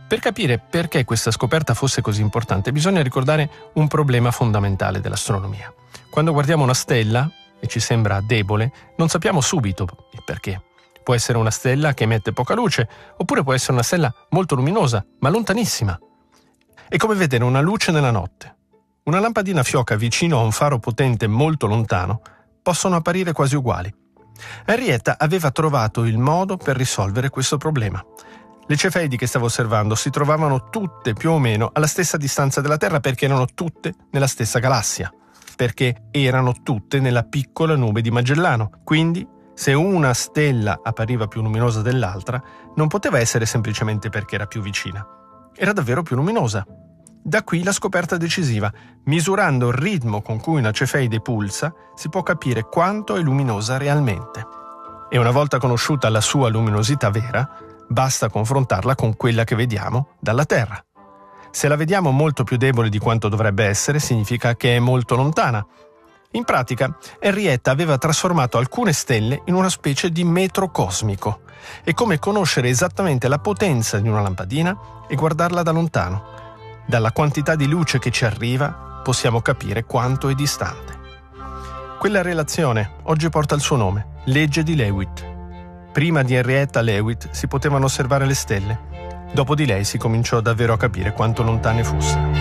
Per capire perché questa scoperta fosse così importante, bisogna ricordare un problema fondamentale dell'astronomia. Quando guardiamo una stella e ci sembra debole, non sappiamo subito il perché. Può essere una stella che emette poca luce, oppure può essere una stella molto luminosa, ma lontanissima. È come vedere una luce nella notte. Una lampadina fioca vicino a un faro potente molto lontano possono apparire quasi uguali. Henrietta aveva trovato il modo per risolvere questo problema. Le Cefeidi che stavo osservando si trovavano tutte più o meno alla stessa distanza dalla Terra perché erano tutte nella stessa galassia, perché erano tutte nella piccola nube di Magellano. Quindi, se una stella appariva più luminosa dell'altra, non poteva essere semplicemente perché era più vicina. Era davvero più luminosa. Da qui la scoperta decisiva. Misurando il ritmo con cui una Cefeide pulsa, si può capire quanto è luminosa realmente. E una volta conosciuta la sua luminosità vera, basta confrontarla con quella che vediamo dalla Terra. Se la vediamo molto più debole di quanto dovrebbe essere, significa che è molto lontana. In pratica, Henrietta aveva trasformato alcune stelle in una specie di metro cosmico. È come conoscere esattamente la potenza di una lampadina e guardarla da lontano. Dalla quantità di luce che ci arriva, possiamo capire quanto è distante. Quella relazione oggi porta il suo nome, legge di Leavitt. Prima di Henrietta Leavitt si potevano osservare le stelle. Dopo di lei si cominciò davvero a capire quanto lontane fossero.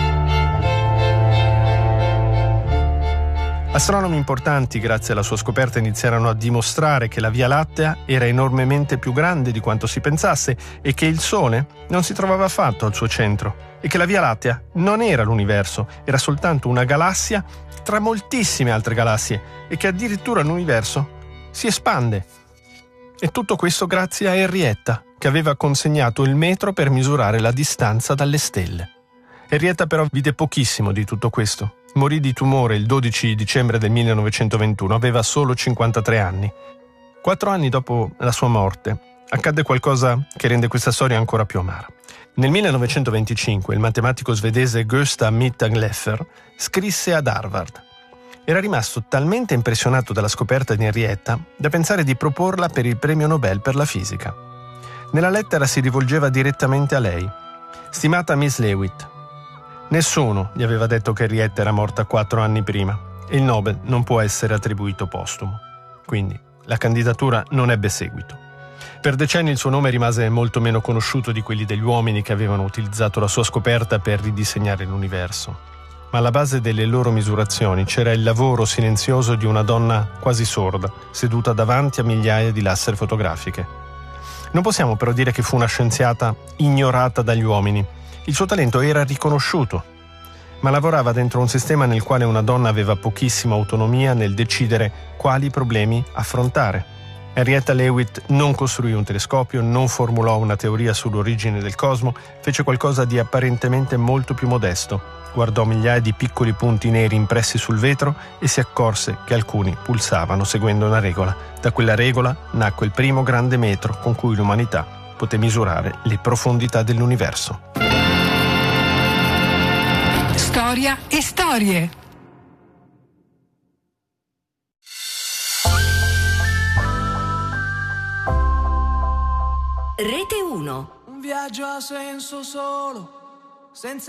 Astronomi importanti, grazie alla sua scoperta, iniziarono a dimostrare che la Via Lattea era enormemente più grande di quanto si pensasse e che il Sole non si trovava affatto al suo centro e che la Via Lattea non era l'universo, era soltanto una galassia tra moltissime altre galassie e che addirittura l'universo si espande. E tutto questo grazie a Henrietta, che aveva consegnato il metro per misurare la distanza dalle stelle. Henrietta però vide pochissimo di tutto questo. Morì di tumore il 12 dicembre del 1921, aveva solo 53 anni. 4 anni dopo la sua morte, accadde qualcosa che rende questa storia ancora più amara. Nel 1925 il matematico svedese Gösta Mittag-Leffler scrisse ad Harvard. Era rimasto talmente impressionato dalla scoperta di Henrietta da pensare di proporla per il premio Nobel per la fisica. Nella lettera si rivolgeva direttamente a lei. Stimata Miss Leavitt, nessuno gli aveva detto che Henrietta era morta 4 anni prima e il Nobel non può essere attribuito postumo. Quindi la candidatura non ebbe seguito. Per decenni il suo nome rimase molto meno conosciuto di quelli degli uomini che avevano utilizzato la sua scoperta per ridisegnare l'universo. Ma alla base delle loro misurazioni c'era il lavoro silenzioso di una donna quasi sorda, seduta davanti a migliaia di lastre fotografiche. Non possiamo però dire che fu una scienziata ignorata dagli uomini. Il suo talento era riconosciuto, ma lavorava dentro un sistema nel quale una donna aveva pochissima autonomia nel decidere quali problemi affrontare. Henrietta Leavitt non costruì un telescopio, non formulò una teoria sull'origine del cosmo, fece qualcosa di apparentemente molto più modesto. Guardò migliaia di piccoli punti neri impressi sul vetro e si accorse che alcuni pulsavano seguendo una regola. Da quella regola nacque il primo grande metro con cui l'umanità poté misurare le profondità dell'universo. Storia e storie. Rete 1. Un viaggio a senso solo, senza